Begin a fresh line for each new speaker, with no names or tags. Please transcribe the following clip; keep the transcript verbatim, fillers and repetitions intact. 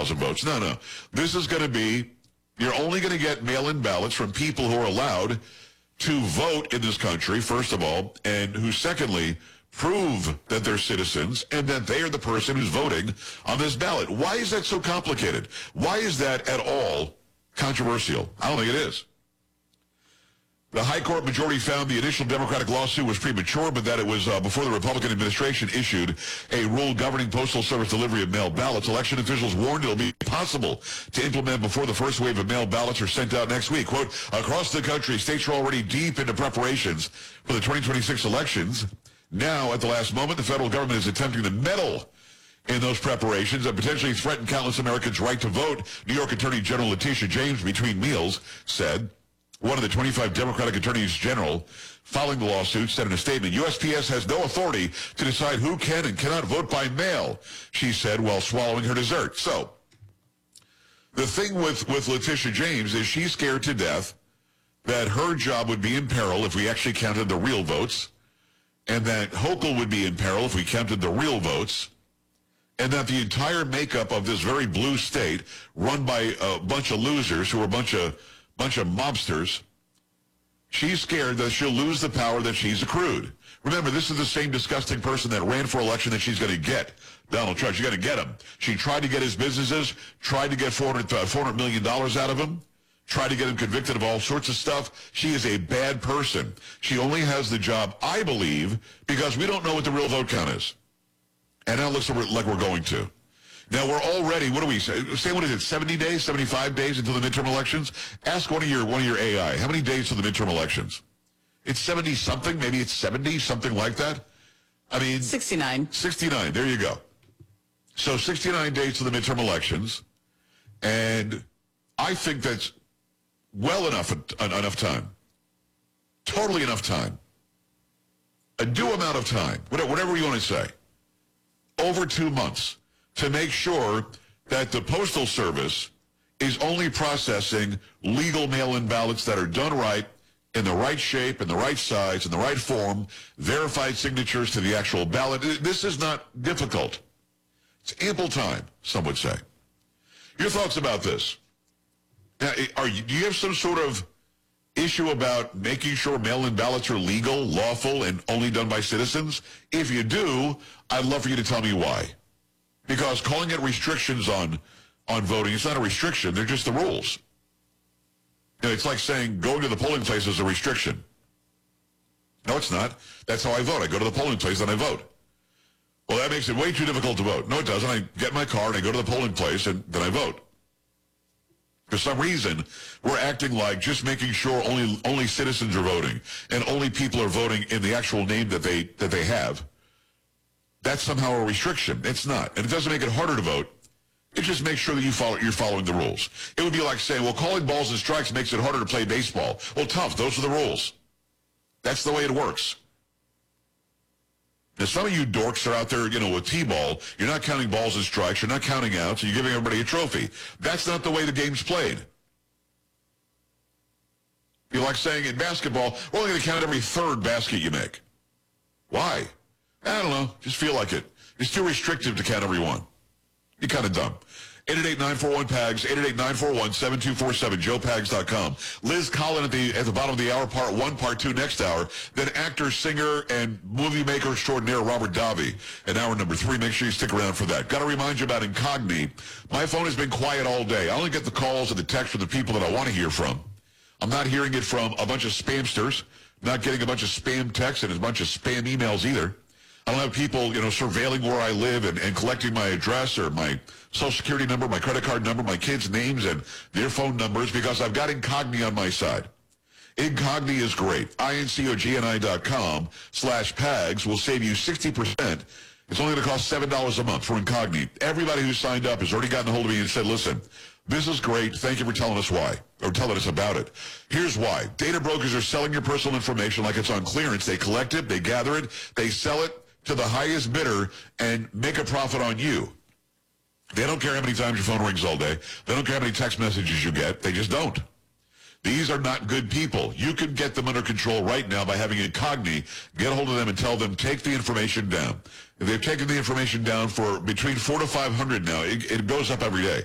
thousand votes. No, no. This is going to be, you're only going to get mail-in ballots from people who are allowed to vote in this country, first of all, and who, secondly, prove that they're citizens and that they are the person who's voting on this ballot. Why is that so complicated? Why is that at all controversial? I don't think it is. The High Court majority found the initial Democratic lawsuit was premature, but that it was uh, before the Republican administration issued a rule governing Postal Service delivery of mail ballots. Election officials warned it will be possible to implement before the first wave of mail ballots are sent out next week. Quote, across the country, states are already deep into preparations for the twenty twenty-six elections. Now, at the last moment, the federal government is attempting to meddle in those preparations and potentially threaten countless Americans' right to vote. New York Attorney General Letitia James, between meals, said. One of the twenty-five Democratic attorneys general following the lawsuit said in a statement, U S P S has no authority to decide who can and cannot vote by mail, she said while swallowing her dessert. So, the thing with, with Letitia James is she's scared to death that her job would be in peril if we actually counted the real votes, and that Hochul would be in peril if we counted the real votes, and that the entire makeup of this very blue state, run by a bunch of losers who are a bunch of bunch of mobsters, she's scared that she'll lose the power that she's accrued. Remember, this is the same disgusting person that ran for election that she's going to get, Donald Trump. She's going to get him. She tried to get his businesses, tried to get four hundred million dollars out of him, tried to get him convicted of all sorts of stuff. She is a bad person. She only has the job, I believe, because we don't know what the real vote count is. And now it looks like we're going to. Now, we're already, what do we say? Say, what is it, seventy days, seventy-five days until the midterm elections? Ask one of your one of your A I, how many days till the midterm elections? It's seventy-something, maybe it's seventy, something like that. I mean...
sixty-nine.
sixty-nine, there you go. So sixty-nine days to the midterm elections, and I think that's well enough, enough time. Totally enough time. A due amount of time, whatever you want to say. Over two months. To make sure that the Postal Service is only processing legal mail-in ballots that are done right, in the right shape, in the right size, in the right form, verified signatures to the actual ballot. This is not difficult. It's ample time, some would say. Your thoughts about this? Now, are you, do you have some sort of issue about making sure mail-in ballots are legal, lawful, and only done by citizens? If you do, I'd love for you to tell me why. Because calling it restrictions on on voting, it's not a restriction, they're just the rules. You know, it's like saying going to the polling place is a restriction. No, it's not. That's how I vote. I go to the polling place and I vote. Well, that makes it way too difficult to vote. No, it doesn't. I get in my car and I go to the polling place and then I vote. For some reason, we're acting like just making sure only only citizens are voting and only people are voting in the actual name that they that they have. That's somehow a restriction. It's not. And it doesn't make it harder to vote. It just makes sure that you follow, you're following the rules. It would be like saying, well, calling balls and strikes makes it harder to play baseball. Well, tough. Those are the rules. That's the way it works. Now, some of you dorks are out there, you know, with T-ball. You're not counting balls and strikes. You're not counting outs. So you're giving everybody a trophy. That's not the way the game's played. You're like saying in basketball, we're only going to count every third basket you make. Why? I don't know. Just feel like it. It's too restrictive to count every one. You're kind of dumb. eight eight eight, nine four one, P A G S, eight eight eight, nine four one, seven two four seven, joe pags dot com. Liz Collin at the at the bottom of the hour, part one, part two next hour. Then actor, singer, and movie maker extraordinaire Robert Davi in hour number three. Make sure you stick around for that. Got to remind you about Incogni. My phone has been quiet all day. I only get the calls and the texts from the people that I want to hear from. I'm not hearing it from a bunch of spamsters, not getting a bunch of spam texts and a bunch of spam emails either. I don't have people, you know, surveilling where I live and, and collecting my address or my social security number, my credit card number, my kids' names, and their phone numbers because I've got Incogni on my side. Incogni is great. I-N-C-O-G-N-I dot com slash PAGS will save you sixty percent. It's only going to cost seven dollars a month for Incogni. Everybody who signed up has already gotten a hold of me and said, listen, this is great. Thank you for telling us why, or telling us about it. Here's why. Data brokers are selling your personal information like it's on clearance. They collect it, they gather it, they sell it to the highest bidder and make a profit on you. They don't care how many times your phone rings all day. They don't care how many text messages you get. They just don't. These are not good people. You can get them under control right now by having Incogni. Get a hold of them and tell them, take the information down. They've taken the information down for between four to five hundred now. It, it goes up every day.